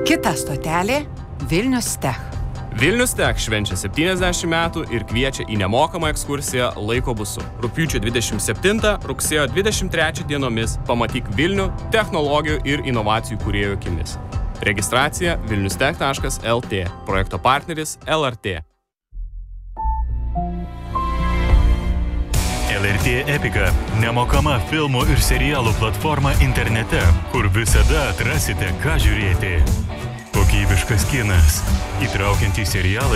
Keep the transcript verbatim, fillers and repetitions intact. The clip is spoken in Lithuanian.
Kita stotelė – Vilnius Tech. Vilnius Tech švenčia septyniasdešimt metų ir kviečia į nemokamą ekskursiją laiko busu. Rugpjūčio dvidešimt septintą, rugsėjo dvidešimt trečią dienomis pamatyk Vilnių technologijų ir inovacijų kūrėjų akimis. Registracija vilniustech taškas lt. Projekto partneris L R T. L R T Epica – nemokama filmų ir serialų platforma internete, kur visada atrasite, ką žiūrėti. Kokybiškas kinas, įtraukiantys serialai